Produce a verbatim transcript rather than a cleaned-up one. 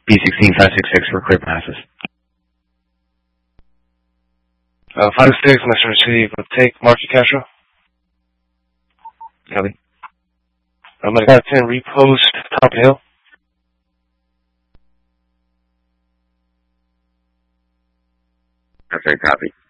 B sixteen five six six for clear passes. Uh, five six, message received. Take Marky Castro. Copy. I'm going to ten, repost Top Hill. Okay, copy.